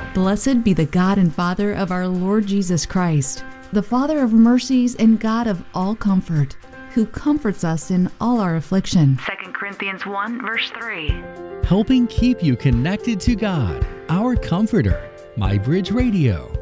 Blessed be the God and Father of our Lord Jesus Christ, the Father of mercies and God of all comfort, who comforts us in all our affliction. 2 Corinthians 1, verse 3. Helping keep you connected to God, our Comforter. MyBridge Radio.